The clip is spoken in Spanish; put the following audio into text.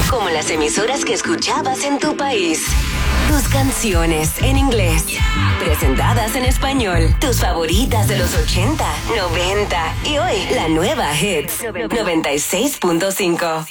como las emisoras que escuchabas en tu país. Tus canciones en inglés, presentadas en español. Tus favoritas de los 80, 90 y hoy la nueva Hits 96.5.